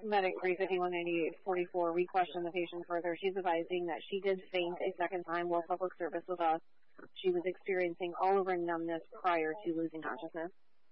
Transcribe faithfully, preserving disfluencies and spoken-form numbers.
Medic three fifty-one ninety-eight forty-four, we questioned the patient further. She's advising that she did faint a second time while public service with us. She was experiencing all over numbness prior to losing consciousness.